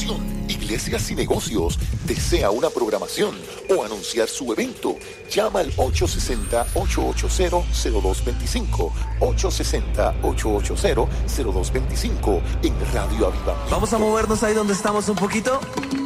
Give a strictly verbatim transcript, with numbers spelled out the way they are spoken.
Administración, Iglesias y Negocios. ¿Desea una programación o anunciar su evento? Llama al ocho seis cero, ocho ocho cero, cero dos dos cinco, ocho seis cero, ocho ocho cero, cero dos dos cinco en Radio Avivamiento. Vamos a movernos ahí donde estamos un poquito.